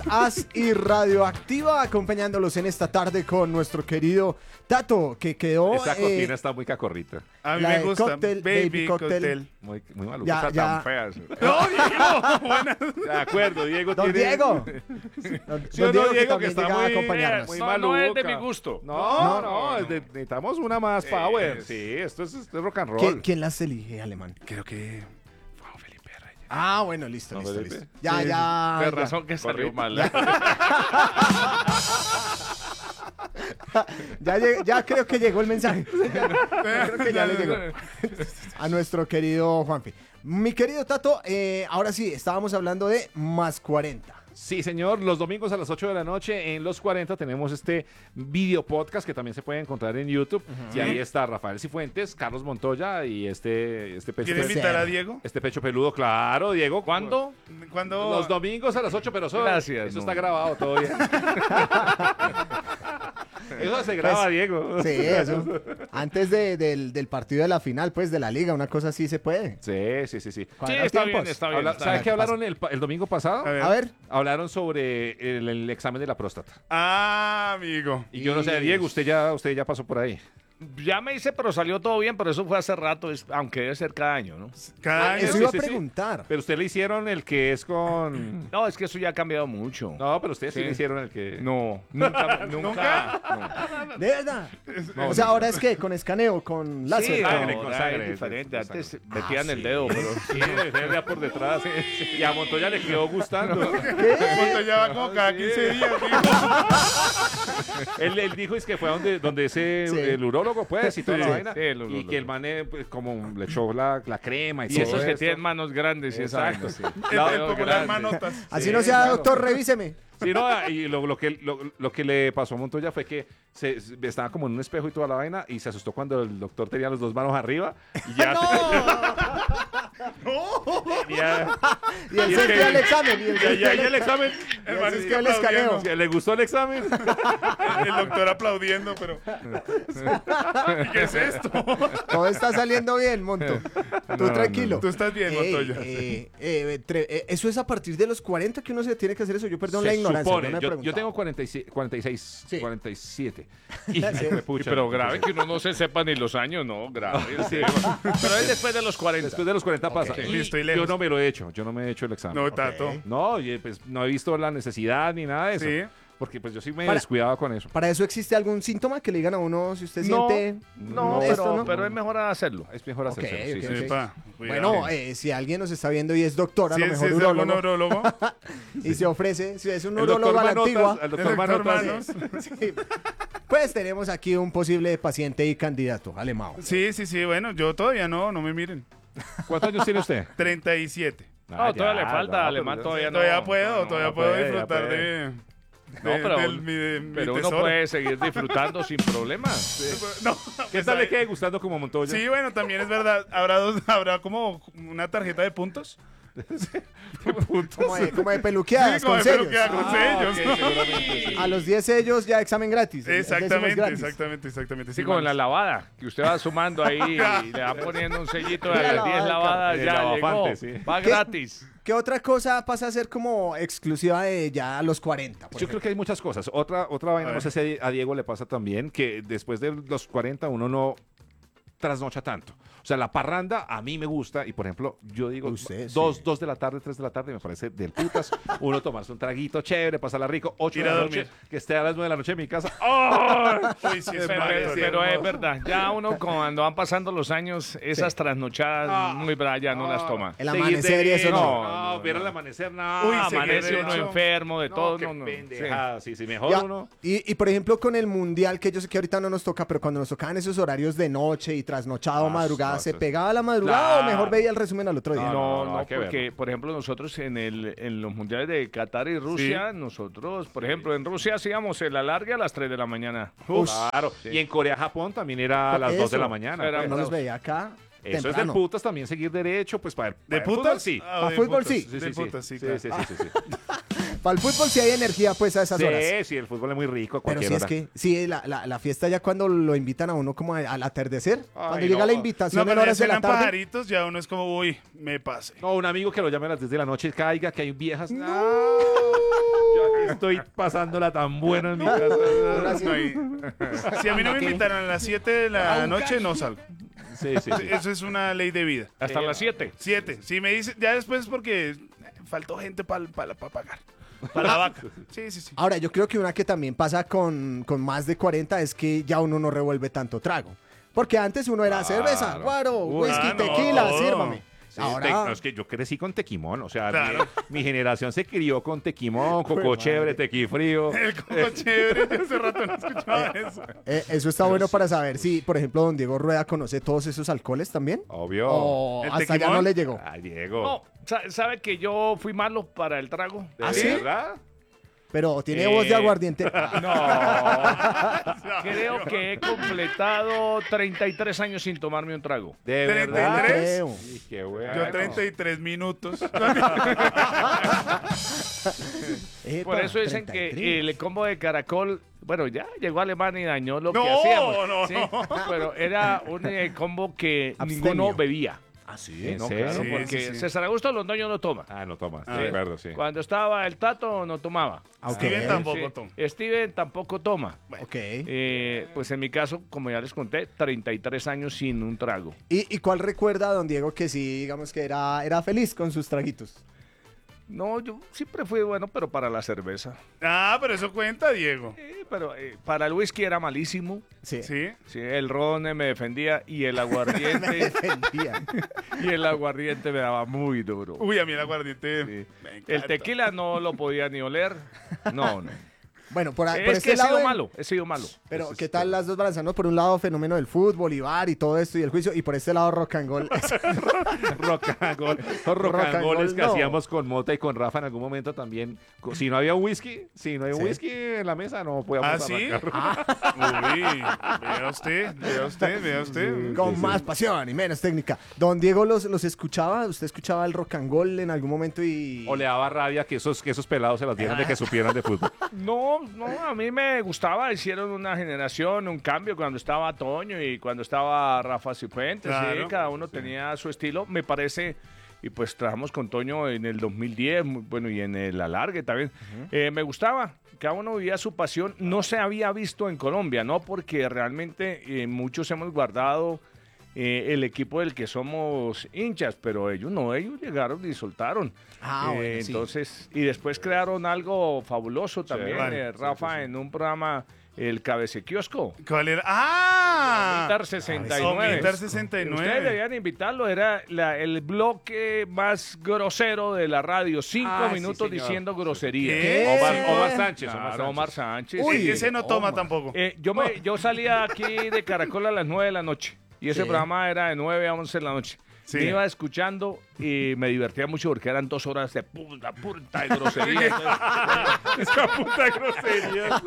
es As y Radioactiva, acompañándolos en esta tarde con nuestro querido Tato, que quedó... Esa cortina está muy cacorrita. A mí la me de gusta. Cocktail, Baby Cocktail. Cocktail. Muy maluca. Ya. Tan feas. ¡No, Diego! Buenas. De acuerdo, Diego Don tiene... Diego. ¿Sí o no, Diego, que también está llega a muy, acompañarnos. muy No, maluca? no es de mi gusto. No, necesitamos una más power. Sí, esto es rock and roll. ¿Quién las elige, Alemán? Creo que Juan Felipe Reyes. Ah, bueno, listo. Felipe. Ya. De ya. razón que salió mal. Ya creo que llegó el mensaje. Creo que ya le llegó a nuestro querido Juanfi. Mi querido Tato, ahora sí, estábamos hablando de más 40. Sí, señor. Los domingos a las 8 de la noche en Los 40 tenemos este video podcast que también se puede encontrar en YouTube. Y ahí está Rafael Cifuentes, Carlos Montoya y este pecho ¿Quiere invitar a Diego? Este pecho peludo, claro, Diego. ¿Cuándo? Cuando Los domingos a las 8, pero eso, Gracias, eso no. está grabado todo bien. Eso se graba, Diego. Sí, eso. Antes del partido de la final, pues, de la liga, una cosa así se puede. Sí. Sí, Cuadrar está tiempos. bien, está bien. ¿Sabes está qué bien. hablaron el domingo pasado? A ver. A ver, Hablaron sobre el examen de la próstata. Ah, amigo. Y yo no sé, Diego, usted ya pasó por ahí. Ya me hice, pero salió todo bien, pero eso fue hace rato, aunque debe ser cada año, ¿no? Cada año. eso sí, iba a sí, sí. preguntar. Pero usted le hicieron el que es con... No, es que eso ya ha cambiado mucho. No, pero ustedes sí Sí. le hicieron el que... No, nunca. No. ¿De verdad? O sea, ahora es que con escaneo, con láser. Sí, sangre, no, con ya sangre, es diferente. con Antes sangre. metían el dedo, pero... Sí, ya por detrás. Y a Montoya le quedó gustando. Ya va como cada 15 días. Él dijo es que fue donde ese Sí. el urólogo, pues, y toda la Sí, vaina. sí, el Y urólogo. que el man pues, como le echó la crema y, Y todo esos que esto. tienen manos grandes y esa Exacto. vaina, sí. El popular grande. manotas. Así Sí, no sea, claro. doctor, revíseme. Sí, no, y lo que le pasó a Montoya fue que estaba como en un espejo y toda la vaina y se asustó cuando el doctor tenía las dos manos arriba y ya tenía- Y él Y se es que- envía el examen. Y él se ya envía el examen. El man es es que que el escaneo. aplaudiendo. ¿Le gustó el examen? El doctor aplaudiendo, pero. ¿Qué es esto? Todo está saliendo bien, Monto. Tú tranquilo. Tú estás bien, Montoya. Eso es a partir de los 40 que uno se tiene que hacer eso. Yo perdón la Se ignorancia. supone. no me he Yo preguntado. tengo 46, Sí. 47. Y, Sí. pucha, Pero grave que uno no se sepa ni los años, no, grave. Sí. Pero es después de los 40. Después de los 40 pasa. Ok. Y Listo, y yo lejos. no me lo he hecho. Yo no me he hecho el examen. No, Tato. No, y, pues no he visto la necesidad ni nada de eso. Sí. Porque pues yo sí me Para- descuidaba con eso. ¿Para eso existe algún síntoma que le digan a uno si usted No, siente no, esto, no? pero es mejor hacerlo. Es mejor Ok, hacerlo. ok, sí, ok. sí. Epa, cuidado. Bueno, si alguien nos está viendo y es doctor, a Si lo es mejor algún urólogo, neurólogo, y se ofrece, si es un El urólogo a la doctor antigua, Manotas, el el doctor doctor Manotas. Manos. sí, pues tenemos aquí un posible paciente y candidato, Alemão. Sí, bueno, yo todavía no me miren. ¿Cuántos años tiene usted? 37. No, todavía le falta, Alemán pero- todavía no. Todavía puedo, todavía puedo puede, disfrutar puede. de. No, pero, de mi pero uno tesoro. puede seguir disfrutando sin problemas. No, ¿Qué pues tal le ahí- quede gustando como Montoya? Sí, bueno, también es verdad. Habrá como una tarjeta de puntos. Como de peluqueadas, Sí, como con de sellos. peluqueada con sellos, ok, ¿no? seguramente, sí. A los 10 sellos ya examen gratis. el décimo es Exactamente, gratis. exactamente. Sí, como en la lavada, que usted va sumando ahí y le va poniendo un sellito de La las 10 lavada, lavadas, el ya lavafante, llegó, sí. va ¿Qué? gratis. ¿Qué otra cosa pasa a ser como exclusiva de ya a los 40? por Yo creo que hay muchas cosas. Otra vaina, A no sé si a Diego le pasa también, que después de los 40 uno no trasnocha tanto. O sea, la parranda a mí me gusta y, por ejemplo, yo digo, Usted, sí. 2 de la tarde, 3 de la tarde me parece del putas. Uno tomarse un traguito chévere, pasarla rico, 8 Ir de a la dormir. noche, que esté a las 9 de la noche en mi casa. ¡Oh! Uy, sí, es Pero, hermoso. pero es verdad, ya uno cuando van pasando los años, esas trasnochadas muy bravas ya no las toma. El Seguir amanecer y de- eso no. no. Ver el amanecer, no. Uy, Amanece seguir uno derecho. enfermo de todo. qué No, no. pendejada. Sí, mejor Ya, uno. y por ejemplo con el mundial, que yo sé que ahorita no nos toca, pero cuando nos tocaban esos horarios de noche y trasnochado, madrugada, ¿se pegaba la madrugada Claro. o mejor veía el resumen al otro día? No, hay que porque, verlo. por ejemplo, nosotros en los mundiales de Qatar y Rusia, nosotros, por ejemplo, en Rusia hacíamos el alargue a las 3 de la mañana. Claro. Y en Corea, Japón también era a las 2 de la mañana. Era- pues. No los veía acá. Eso es del temprano. putas también seguir derecho, pues para ¿De el fútbol, putas? sí. Ah, Pa' de fútbol, putas. sí. Sí, De putas, sí, claro. sí. Para el fútbol sí hay energía pues a esas horas. Sí, el fútbol es muy rico a Pero cualquier sí es hora. que, sí, la fiesta ya cuando lo invitan a uno como al atardecer, cuando Ay, llega no. la invitación No, en pero horas de la eran tarde. pajaritos, ya uno es como, uy, me pase. No, un amigo que lo llame a las 10 de la noche y caiga, que hay viejas. No. estoy pasándola tan bueno en mi casa. No, si a mí no me invitaron a las 7 de la noche, no salgo. Sí. Eso es una ley de vida. Hasta las 7. 7. Si me dicen, ya después es porque faltó gente para pagar. Para la vaca. Sí. Ahora, yo creo que una que también pasa con más de 40 es que ya uno no revuelve tanto trago. Porque antes uno era cerveza, guaro, whisky, no, tequila, todo. sírvame. Sí, Ahora, no, es que yo crecí con tequimón, o sea, Claro. mi generación se crió con tequimón, coco chévere, tequifrío. El coco chévere. Yo hace rato no escuchaba eso. eso está bueno para saber si, por ejemplo, don Diego Rueda conoce todos esos alcoholes también. Obvio. O ¿El hasta allá tequimón? no le llegó. Ay, Diego. No, ¿sabe que yo fui malo para el trago? ¿De ¿Ah, sí? verdad? Pero tiene voz de aguardiente. No. Creo que he completado 33 años sin tomarme un trago. ¿De 33? verdad? Creo. Sí, qué bueno. Yo 33 minutos. Epa, Por eso dicen 33. que el combo de Caracol, bueno, ya llegó a Alemania y dañó lo No, que hacíamos. no, ¿sí? no. Pero era un combo que Abstemio. ninguno bebía. ¿Ah, sí? ¿En No, serio? claro, Sí, porque sí, sí. César Augusto Londoño no toma. Ah, no tomas, Ah, de acuerdo, sí. Cuando estaba el Tato, no tomaba. Ok. Steven tampoco Sí. toma. Steven tampoco toma. Ok. Pues en mi caso, como ya les conté, 33 años sin un trago. ¿Y cuál recuerda, don Diego, que sí, digamos que era feliz con sus traguitos? No, yo siempre fui bueno, pero para la cerveza. Ah, pero eso cuenta, Diego. Pero para el whisky era malísimo. Sí. Sí. Sí, el ron me defendía y el Me aguardiente defendía. me daba muy duro. Uy, a mí el aguardiente. Sí. me encanta. El tequila no lo podía ni oler. No. Bueno, por Es este que he lado. sido malo, he sido malo. Pero, Eso es ¿qué tal las dos balanzando? Por un lado, fenómeno del fútbol, y bar y todo esto y el juicio. Y por este lado, rock and roll. Rock and roll. Los rock Rock and and rolls roll, que no. hacíamos con Mota y con Rafa en algún momento también. Si no había whisky, Sí. en la mesa, no podíamos ¿Ah, sí? arrancar. Uy, vea usted. Con más pasión y menos técnica. Don Diego los escuchaba. ¿Usted escuchaba el rock and roll en algún momento y. O le daba rabia que esos pelados se las dieran de que supieran de fútbol. No, a mí me gustaba. Hicieron una generación, un cambio cuando estaba Toño y cuando estaba Rafa Cifuentes. Claro. Sí, cada uno tenía su estilo. Me parece, y pues trabajamos con Toño en el 2010, bueno, y en el alargue también. Me gustaba. Cada uno vivía su pasión. No se había visto en Colombia, ¿no? Porque realmente muchos hemos guardado el equipo del que somos hinchas, pero ellos no, ellos llegaron y soltaron. Ah, bueno, sí. Entonces, y después crearon algo fabuloso también, vale. Rafa, en un programa, el Cabecequiosco. ¿Cuál era? ¡Ah! Omitar 69. Omitar Ustedes 69. debían invitarlo, era el bloque más grosero de la radio, 5 Ah, sí, minutos señor. diciendo groserías. ¿Qué? Omar Sánchez. Claro, Omar Sánchez. Uy, Ese no toma Omar. tampoco. Yo salía aquí de Caracol a las 9 de la noche y ese Sí. programa era de 9 a 11 de la noche. Sí. Me iba escuchando y me divertía mucho porque eran 2 horas de punta de grosería. Esa puta grosería.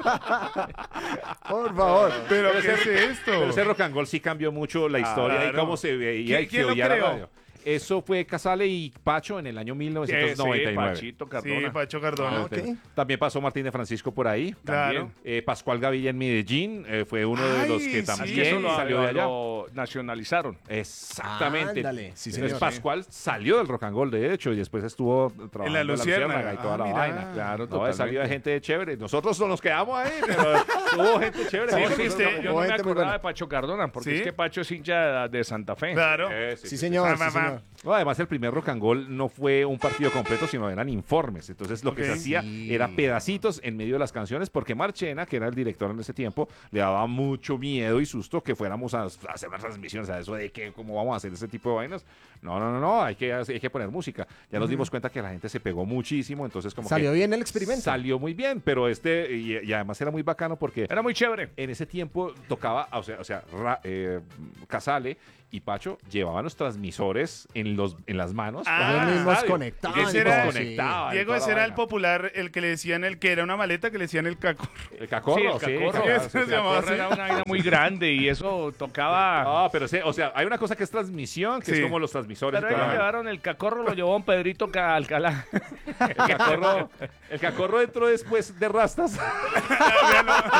Por favor. ¿Pero qué es esto? Pero ese rock and roll sí cambió mucho la historia claro. y cómo se veía y ¿Quién se lo oía la creó? radio. Eso fue Casale y Pacho en el año 1999. Pachito Cardona. Sí, Pacho Cardona. Ah, ok. También pasó Martín de Francisco por ahí. Claro. Pascual Gavilla en Medellín fue uno de los Ay, que sí. también Es que eso salió de allá. lo nacionalizaron. Exactamente. Ándale, sí, Entonces señor. Pascual salió del rock and roll, de hecho, y después estuvo trabajando En la Luciérnaga. y toda la Mira. vaina. Claro, No, totalmente. salió de gente chévere. Nosotros nos quedamos ahí, pero hubo gente chévere. Sí, Nosotros porque nos usted- quedamos. Yo no me Gente muy acordaba buena. de Pacho Cardona, porque ¿Sí? es que Pacho es hincha de Santa Fe. Claro. Sí, señor. Va, Sí, va, va. señor. No, además, el primer rock and roll no fue un partido completo, sino eran informes. Entonces, lo que Ok. se hacía era pedacitos en medio de las canciones, porque Marchena, que era el director en ese tiempo, le daba mucho miedo y susto que fuéramos a hacer las transmisiones, a eso de que cómo vamos a hacer ese tipo de vainas. No, hay que poner música. Ya nos dimos cuenta que la gente se pegó muchísimo, entonces como Salió que bien el experimento. salió muy bien, pero y además era muy bacano porque Era muy chévere. en ese tiempo tocaba, Casale y Pacho llevaban los transmisores en las manos. Ah, Ellos mismos estadio. conectaban. Ese y era- todo, sí. conectaban y Diego, toda la ese era el vaina. popular, el que le decían el que era una maleta, que le decían el caco. El cacorro, Sí, el cacorro. claro, Ese se sí. llamaba Corre así. era una vaina muy grande y eso tocaba. Ah, pero hay una cosa que es transmisión, que Sí. es como los transmisores. Pero y toda ellos la vaina. llevaron el cacorro, lo llevó un Pedrito Alcalá. El cacorro entró después de rastas.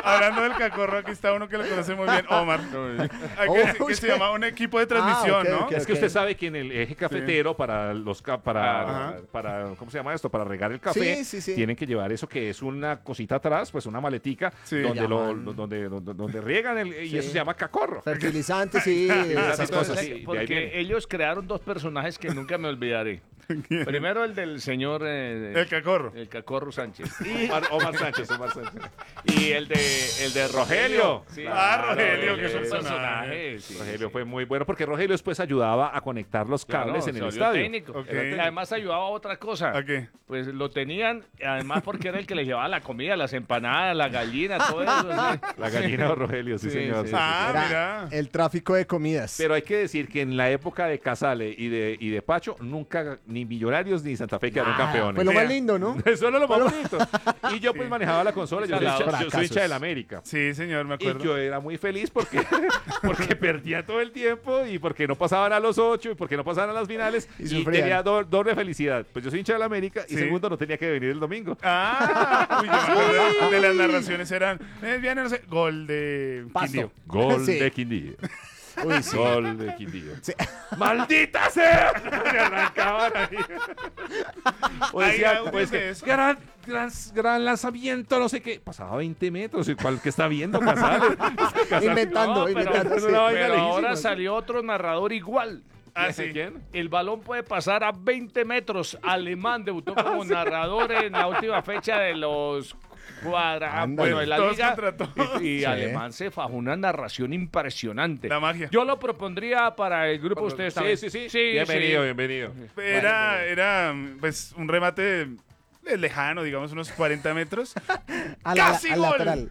Hablando del cacorro, aquí está uno que lo conoce muy bien, Omar. Que se llama un equipo de transmisión, ok, ¿no? ok. Es que usted sabe que en el eje cafetero para Ajá. ¿cómo se llama esto? Para regar el café, Sí, sí, sí. tienen que llevar eso que es una cosita atrás, pues una maletica Sí. donde riegan y eso se llama cacorro. Fertilizante, sí, esas cosas. Sí, de ahí Porque viene. ellos crearon dos personajes que nunca me olvidaré. Primero el del señor El cacorro. el Cacorro Sánchez. Omar Sánchez. Y el de Rogelio. Sí, Rogelio, que es un qué personaje. Sí, Rogelio sí. fue muy bueno porque Rogelio después ayudaba a conectar los cables Claro, en el se volvió estadio. técnico. Ok. Además ayudaba a otra cosa. ¿A qué? Pues lo tenían, además porque era el que le llevaba la comida, las empanadas, la gallina, todo eso. Sí. La gallina de Rogelio, sí, Sí, señor. sí. sí, sí, sí. Era Mira. el tráfico de comidas. Pero hay que decir que en la época de Casale y de Pacho, nunca ni Millonarios ni Santa Fe quedaron campeones. Fue lo más Vea. lindo, ¿no? Eso era lo más bonito. Y yo pues manejaba la consola, yo soy Fracasos. hincha del América. Sí, señor, me Y acuerdo. yo era muy feliz porque perdía todo el tiempo y porque no pasaban a los 8 y porque no pasaban a las finales Y y, sufrían. tenía doble felicidad. Pues yo soy hincha del América y Sí. segundo no tenía que venir el domingo. Uy, yo me acuerdo de las narraciones eran, viene, no sé, gol de Pasto. Quindío. Gol Sí. de Quindío. Uy, sí. Gol de Quindío. Sí. ¡Maldita sea! Me arrancaban ahí. O Hay decía, audios pues, de eso. gran lanzamiento, no sé qué. Pasaba 20 metros. ¿Y cuál que está viendo Casales? Inventando, No, pero- inventando. pero sí. una vaina Pero ahora lejísima. salió otro narrador igual. Ah, sí. ¿Quién? El balón puede pasar a 20 metros. Alemán debutó como narrador en la última fecha de los Ándale. bueno, en la Todos liga. contra todos. Y Sí. Alemán se fajó una narración impresionante. La magia. Yo lo propondría para el grupo de ustedes también. Sí. Sí, Bienvenido, sí. bienvenido. Era pues un remate lejano, digamos, unos 40 metros. ¡Casi al gol! lateral.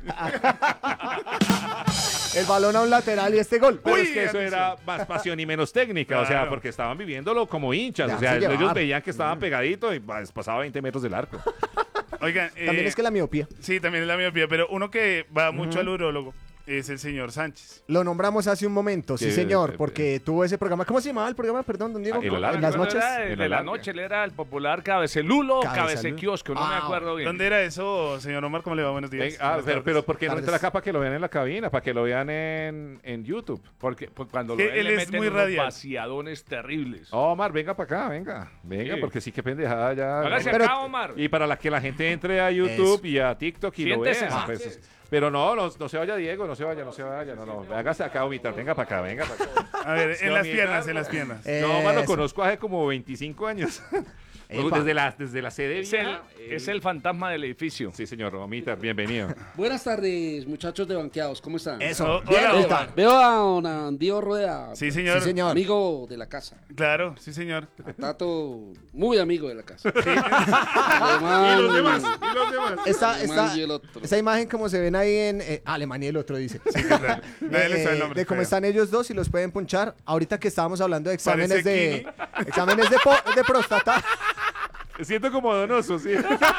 El balón a un lateral y este gol. Pero Uy, es que eso atención. era más pasión y menos técnica, o sea, Claro. porque estaban viviéndolo como hinchas, o Dejarse sea, ellos llevar. veían que estaban pegaditos y pues, pasaba 20 metros del arco. Oigan, También es que la miopía. sí, también es la miopía, pero uno que va mucho al urólogo es el señor Sánchez. Lo nombramos hace un momento, sí Que- señor, porque tuvo ese programa. ¿Cómo se llamaba el programa? Perdón, don Diego. El alargue. En las noches. Era En de la alargue. noche, él era el popular cabecelulo, Cabezalulo. cabecequiosco, no me Ah, acuerdo bien. ¿Dónde era eso, señor Omar? ¿Cómo le va? Buenos días. Pero ¿por qué no Tardes. entra acá para que lo vean en la cabina, para que lo vean en YouTube? Porque pues, cuando lo Que ven, él le es meten muy unos radial. vaciadones terribles. Omar, venga para acá, venga, Sí. porque sí que pendejada ya. Hágase Pero- acá, Omar. Y para que la gente entre a YouTube Eso. y a TikTok y lo Siéntese, vea. ah. Pues, pero no se vaya Diego, no se vaya, no. Hágase acá, Omita, venga para acá, venga para acá. A ver, Sí, en las Omar. piernas, en las piernas. No, Omar lo Eso. conozco hace como 25 años. Epa. desde la sede Es el, vieja, es el fantasma del edificio. Sí, señor, Omita, bienvenido. Buenas tardes, muchachos de Banqueados, ¿cómo están? Eso. Hola, Bien, Omar. Omar. Veo a don Andío Rueda, Sí, señor. Sí, señor. amigo de la casa. Claro, sí, señor. A Tato, muy amigo de la casa. ¿Y los demás? ¿Y los demás? Alemán y el otro. Esa imagen como se ven ahí en Alemania y el otro dice. Nadie le sabe el nombre. de cómo feo. están ellos dos y los pueden punchar. Ahorita que estábamos hablando de exámenes Parece de próstata. Siento como donoso, sí.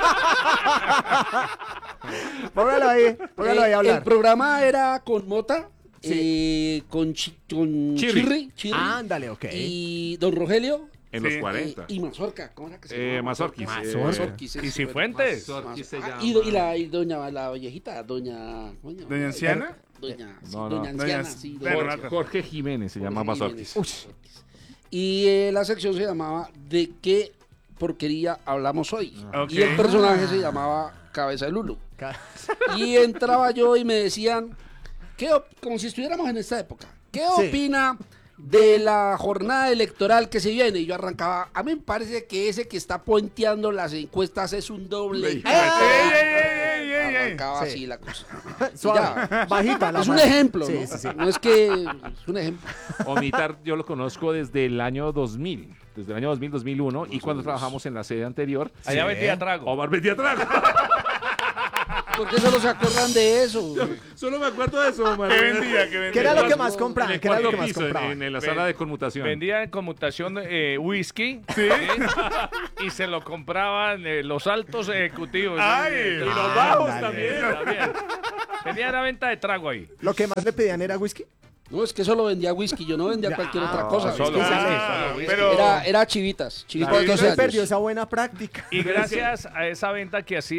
Póngalo ahí a El hablar. programa era con Mota, con Chirri. Chirri, Ándale, ok. y don Rogelio En Sí. los 40. y Mazorca, ¿cómo era que se llamaba? Mazorquis. Mazorquis, sí, Y sí, Cifuentes. y doña, la viejita, doña... ¿Doña Anciana? Doña, sí, No, no. doña anciana, Doña- sí. Bueno, doña- no, Jorge Jiménez se llama Mazorquis. Mazorquis. Y la sección se llamaba ¿De qué porquería hablamos hoy? Ok. Y el personaje se llamaba Cabeza de Lulu. Y entraba yo y me decían, como si estuviéramos en esta época, ¿qué Sí. opina de la jornada electoral que se viene? Y yo arrancaba, a mí me parece que ese que está puenteando las encuestas es un doble. ¡Ey, ey, ey! Arrancaba Sí. así la cosa. Suave, Ya. bajita la Es un mano. ejemplo, Sí, ¿no? sí, sí. No es que es un ejemplo. Omitar, yo lo conozco desde el año 2000. Desde el año 2000, 2001. Y cuando trabajamos en la sede anterior, Allá vendía trago. Omar vendía trago. ¿Por qué solo se acuerdan de eso? Solo me acuerdo de eso, Omar. ¿Qué vendía? ¿Qué vendía? ¿Qué era lo que En más el compraban? ¿Qué era lo cuarto que más piso, compraban? en la sala de conmutación. Vendía en conmutación whisky. ¿Sí? Y se lo compraban los altos ejecutivos. ¡Ay! Y Y los bajos también. Tenía la venta de trago ahí. Lo que más le pedían era whisky. No, es que solo vendía whisky, yo no vendía cualquier otra cosa. solo Es que whisky. Ah, pero... Era chivitas. Cuando de 12 se años. perdió esa buena práctica. Y gracias a esa venta que hacía,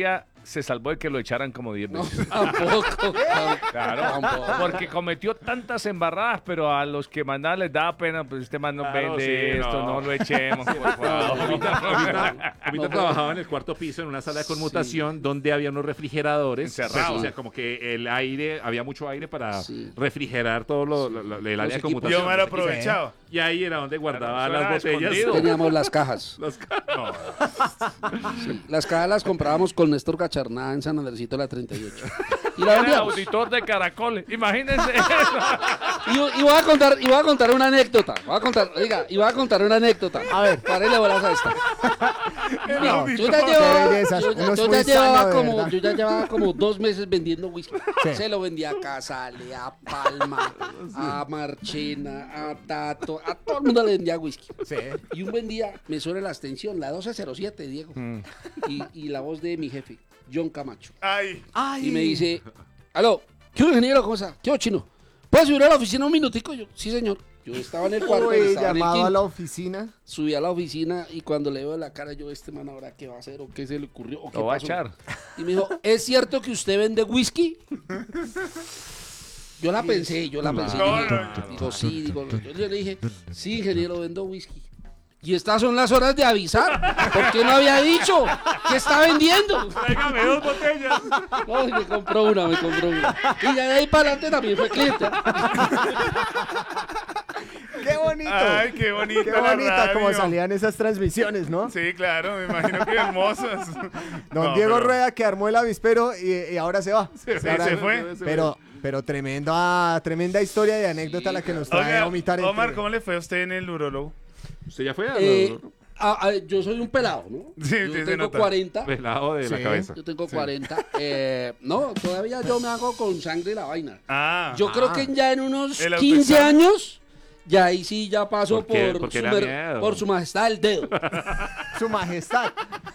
se salvó de que lo echaran como 10 veces. Tampoco. Claro, Tampoco. porque cometió tantas embarradas, pero a los que mandaban les daba pena, pues este man no Claro, vende sí, esto, no. no lo echemos, por favor. Ahorita trabajaba en el cuarto piso en una sala de conmutación donde había unos refrigeradores Encerrados. pues, o sea, como que el aire, había mucho aire para Sí. refrigerar todo el área de equipos. conmutación. Yo me lo aprovechaba. Y ahí era donde guardaba Claro, las eso era botellas. escondido. Teníamos las cajas. No. Sí, las cajas las comprábamos con Néstor Cacharná en San Andresito de la 38. Y la Era el vendíamos. auditor de Caracol. Imagínense eso. Y voy a contar una anécdota. Voy a contar una anécdota. A ver. Párele bolas a esta. No, Yo ya qué llevaba, belleza. yo- Uno es yo muy ya sano, llevaba de como, verdad. yo ya llevaba como 2 meses vendiendo whisky. Sí. Se lo vendía a Casale, a Palma, a Marchena, a Tato, a todo el mundo le vendía whisky. Sí. Y un buen día me suena la extensión, la 1207, Diego. Y la voz de mi jefe, John Camacho. Ay. Y me dice, aló, ¿qué hubo, ingeniero? ¿Cómo está? ¿Qué hubo, chino? ¿Puedo subir a la oficina un minutico? Yo, sí, señor. Yo estaba en el cuarto, él Uy, estaba en el llamado a quinto. la oficina. Subí a la oficina y cuando le veo la cara, yo, este man ahora qué va a hacer o qué se le ocurrió o qué Lo va a pasó? echar. Y me dijo, ¿es cierto que usted vende whisky? Yo la pensé. No, Dije, no, digo, sí, digo, yo le dije, sí, ingeniero, vendo whisky. Y estas son las horas de avisar. ¿Por qué no había dicho que está vendiendo? Tráigame 2 botellas. No, y me compró una. Y ya de ahí para adelante también fue cliente. ¡Qué bonito! Ay, qué bonita ¡Qué la bonita radio. como salían esas transmisiones, ¿no? Sí, claro, me imagino que hermosas. Don No, Diego pero- Rueda que armó el avispero y ahora se va. Sí, Ahora- se fue. Pero tremenda historia de anécdota la que nos trae Oiga, Omitar. Omar, ¿cómo le fue a usted en el urólogo? ¿Usted ya fue Yo soy un pelado, ¿no? Sí, Yo sí, se tengo nota. 40. pelado de la Sí. cabeza? Yo tengo 40. No, todavía yo me hago con sangre la vaina. Ah. Yo creo que ya en unos El 15 autoexamen. años, ya ahí sí ya paso ¿Por qué? por, ¿Por qué su le da miedo? por su majestad el dedo. Su majestad.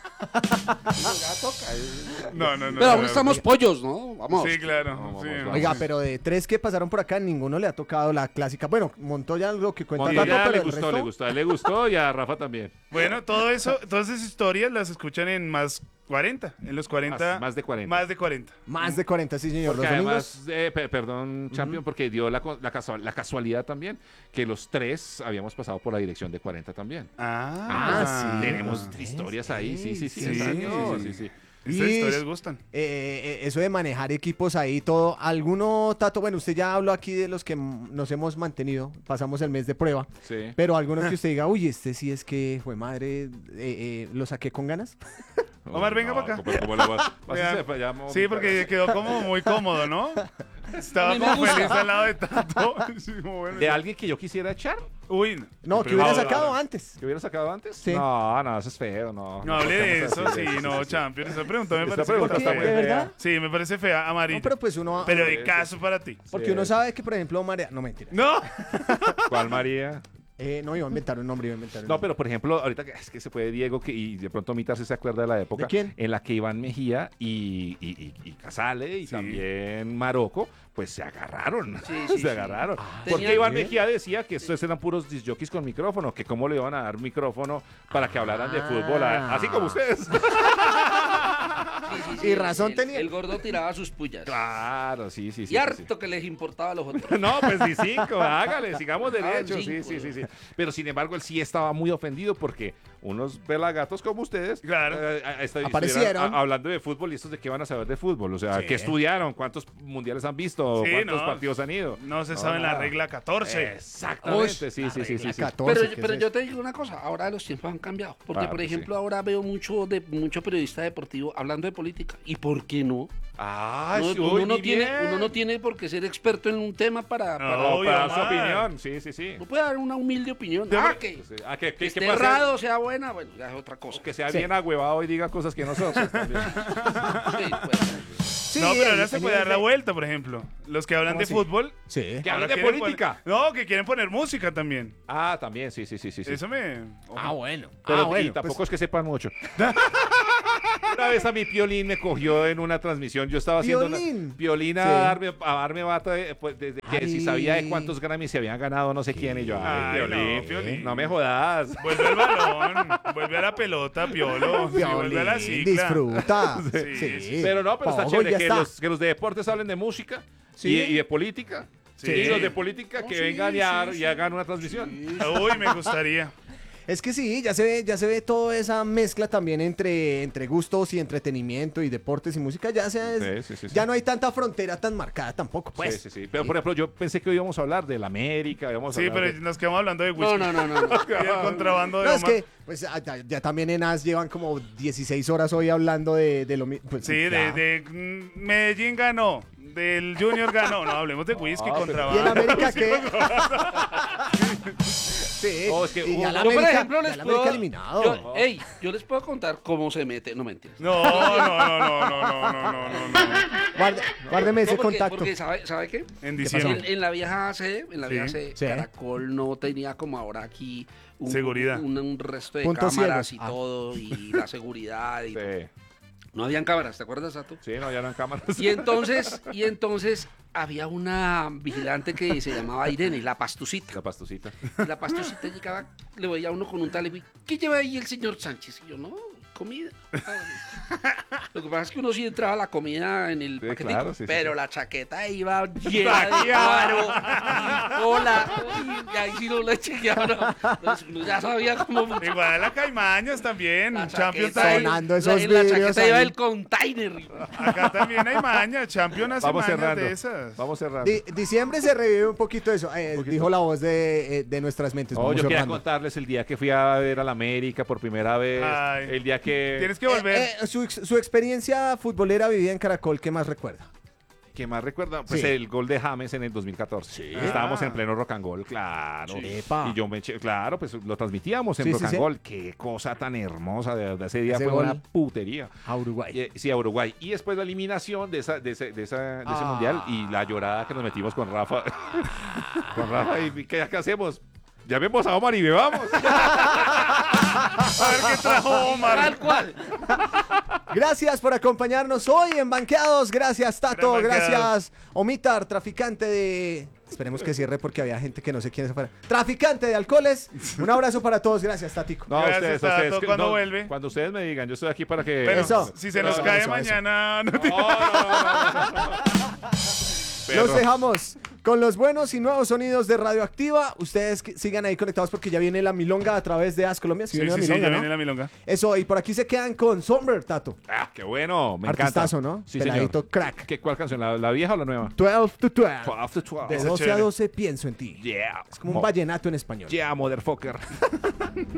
No. Pero aún estamos pollos, ¿no? Vamos. Sí, claro. Vamos, sí. vamos. Oiga, pero de 3 que pasaron por acá, ninguno le ha tocado la clásica. Bueno, Montoya lo que cuenta Montoya Tato, pero le el gustó, resto- le gustó. A él le gustó y a Rafa también. Bueno, todo eso, todas esas historias las escuchan en más 40. En los 40. Más de 40. Más de 40. Más de 40, sí, señor. Porque Los domingos. además, perdón, Champion, porque dio la casualidad también que los 3 habíamos pasado por la dirección de 40 también. Ah, sí. Tenemos ¿ves? historias ahí, sí. Sí, exacto, sí. Estas Y- historias gustan. Eso de manejar equipos ahí, todo. ¿Alguno, Tato? Bueno, usted ya habló aquí de los que nos hemos mantenido. Pasamos el mes de prueba. Sí. Pero alguno que usted diga, uy, este sí es que fue madre, lo saqué con ganas. Omar, venga para acá. ¿Cómo le va? Vea. Pásese para allá, mo- Sí, porque quedó como muy cómodo, ¿no? Estaba A mí me como gusta. feliz al lado de tanto. Sí, como bueno, ¿De ya. alguien que yo quisiera echar? Uy, No, que pero hubiera ahora- sacado antes. ¿Que hubiera sacado antes? Sí. No, eso es feo, no. No hable de seamos eso, así, sí, no, Champion. Esa pregunta me Esta parece pregunta que está está muy ¿De fea. verdad? Sí, me parece fea, amarilla. No, pero pues uno... Pero de caso para ti. Porque uno sabe que, por ejemplo, María... No, mentira. No. ¿Cuál María? No, iba a inventar un nombre, No, pero por ejemplo, ahorita que es que se puede Diego y de pronto Mitar si se acuerda de la época ¿De quién? en la que Iván Mejía y Casale y Sí. también Marocco, pues se agarraron. Sí, se agarraron. Porque Tenía- Iván Mejía decía que estos eran puros disjockeys con micrófono, que cómo le iban a dar micrófono para que hablaran de fútbol, así como ustedes. Y razón tenía. El gordo tiraba sus pullas. Claro, sí. Y harto que les importaba a los otros. No, pues ni 5, hágale, sigamos derecho, cinco. sí. Pero sin embargo, él sí estaba muy ofendido porque unos pelagatos como ustedes Claro. Aparecieron. estuvieran hablando de fútbol y estos de qué van a saber de fútbol. O sea, Sí. ¿qué estudiaron? ¿Cuántos mundiales han visto? Sí, ¿Cuántos no. partidos han ido? No se sabe la nada. regla 14. Exactamente, sí. La 14, Pero, ¿qué pero es yo eso? te digo una cosa, ahora los tiempos han cambiado. Porque, Claro por que ejemplo, sí. ahora veo mucho periodista deportivo hablando de política. ¿Y por qué no? Ah, Uno no tiene por qué ser experto en un tema para... No. para dar su Omar. opinión, sí. No puede dar una humilde opinión. Que Sí. Ah, que esté puede ser- errado, sea buena, bueno, ya es otra cosa. que sea Sí. bien agüevado y diga cosas que no son. pues, también. Sí, pues. Sí, No, pero ahora en- se en puede dar la nivel vuelta, por ejemplo. Los que hablan ¿Cómo de así? fútbol. Sí. Que ahora hablen de quieren política. no, que quieren poner música también. Ah, también, sí. Eso me... Ah, bueno. Pero, Ah, bueno. y tampoco pues, es que sepan mucho. Una vez a mi Piolín me cogió en una transmisión. Yo estaba haciendo ¿Piolín? Piolín a, Sí. darme bata que si sabía de cuántos Grammys se habían ganado no sé quién. Y yo, ay, Ay, Piolín, no, Piolín. no me jodas. Vuelve al balón, vuelve a la pelota, Piolo. Sí, vuelve a la Violín, cicla. disfruta. Sí, Sí. Pero no, pero está Ojo, chévere ya que está. los de deportes hablen de música Sí. y de política. Sí. Y los de política que sí, vengan sí, y hagan una transmisión. Uy, me gustaría. Es que sí, ya se ve toda esa mezcla también entre gustos y entretenimiento y deportes y música. Ya Sí. ya no hay tanta frontera tan marcada tampoco, pues. Sí. Pero, por ejemplo, yo pensé que hoy íbamos a hablar de la América. Íbamos a Sí, hablar pero de- nos quedamos hablando de No, whisky. no. Y el contrabando de No, es Omar. que pues ya también en AS llevan como 16 horas hoy hablando de lo mismo. Pues, Sí, ya. Medellín ganó, del Junior ganó. No, hablemos de whisky, pero- contrabando. ¿Y en América qué? Sí, No, es que y ya la Yo, por América, ejemplo, ya les la puedo... América eliminado. Yo les puedo contar cómo se mete... No, mentiras. No. Guárdeme ese No, porque- contacto. Porque, ¿sabe qué? En pasó? diciembre. En la vieja sede, Sí. Caracol no tenía como ahora aquí Seguridad. un resto de Puntos cámaras ciegos. y todo, y la seguridad. Y todo. Sí. No habían cámaras, ¿te acuerdas, Sato? Sí, no, ya eran cámaras. Y entonces había una vigilante que se llamaba Irene, la pastucita. La pastucita. Y la pastucita llegaba, le veía a uno con un talego y ¿qué lleva ahí el señor Sánchez? Y yo, no, comida. Lo que pasa es que uno sí entraba la comida en el Sí, paquetico, claro, sí, pero sí. la chaqueta iba llena de guaro, y cola, y ahí sí no le chequeaban. Entonces uno ya sabía cómo Igual a la Caimañas también. la Champions chaqueta, Time. Sonando esos en la vidrios chaqueta iba ahí. el container. Acá también hay maña. Champions hace Vamos mañas cerrando. de esas. Vamos cerrando. Diciembre se revive un poquito eso. Dijo la voz de nuestras mentes. No, Vamos yo quería cerrando. contarles el día que fui a ver a la América por primera vez. Ay. El día que... Tienes que volver. Su experiencia futbolera vivida en Caracol, ¿qué más recuerda? ¿Qué más recuerda? Pues Sí. el gol de James en el 2014. Estábamos en pleno rock and roll, claro. Sí. Epa. Y yo me eché, claro, pues lo transmitíamos en Sí, rock sí, and sí. roll. Qué cosa tan hermosa, de verdad. Ese día Ese fue gol. una putería. A Uruguay. Sí, a Uruguay. Y después la eliminación de ese mundial y la llorada que nos metimos con Rafa. Con Rafa. ¿Y qué hacemos? Llamemos a Omar y bebamos. A ver qué trajo Omar. Tal cual. Gracias por acompañarnos hoy en Banqueados. Gracias, Tato. Gran Banqueados. Gracias, Omitar, traficante de... Esperemos que cierre porque había gente que no sé quién es afuera. Traficante de alcoholes. Un abrazo para todos. Gracias, Tatico. No, Gracias, Tato. ¿Cuándo no, vuelve? Cuando ustedes me digan, yo estoy aquí para que... Pero Eso. si se nos Eso, cae eso. mañana. No te- No. Los Perro. dejamos con los buenos y nuevos sonidos de Radioactiva. Ustedes sigan ahí conectados porque ya viene la milonga a través de As Colombia. Sí, viene sí, la sí, milonga, ya ¿no? viene la milonga. Eso, y por aquí se quedan con Somber, Tato. Ah, qué bueno. Me Artistazo, encanta. ¿no? Sí, Peladito señor. crack. ¿Cuál canción? ¿La vieja o la nueva? 12 to 12. 12 to 12. De Esa 12 a chévere. 12 pienso en ti. Yeah. Es como un vallenato en español. Yeah, motherfucker.